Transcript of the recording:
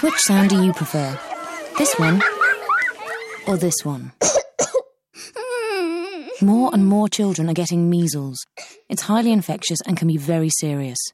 Which sound do you prefer? This one or this one? More and more children are getting measles. It's highly infectious and can be very serious.